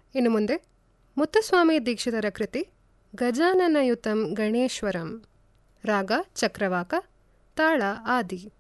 ಇನ್ನು ಮುಂದೆ ಮುತ್ತುಸ್ವಾಮಿ ದೀಕ್ಷಿತರ ಕೃತಿ ಗಜಾನನಯುತಂ ಗಣೇಶ್ವರಂ. ರಾಗ ಚಕ್ರವಾಕ, ತಾಳ ಆದಿ.